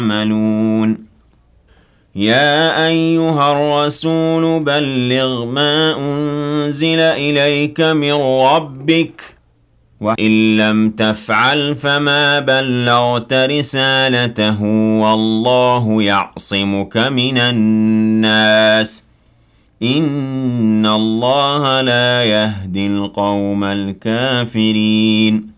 يعملون يا أيها الرسول بلغ ما أنزل إليك من ربك وإن لم تفعل فما بلغت رسالته والله يعصمك من الناس إن الله لا يهدي القوم الكافرين